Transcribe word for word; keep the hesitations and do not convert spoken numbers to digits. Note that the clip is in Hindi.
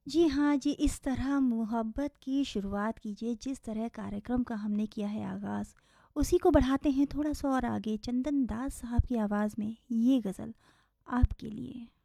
जी हाँ, जी इस तरह मोहब्बत की शुरुआत कीजिए जिस तरह कार्यक्रम का हमने किया है आगाज़, उसी को बढ़ाते हैं थोड़ा-सा और आगे चंदन दास साहब की आवाज़ में ये गज़ल आपके लिए।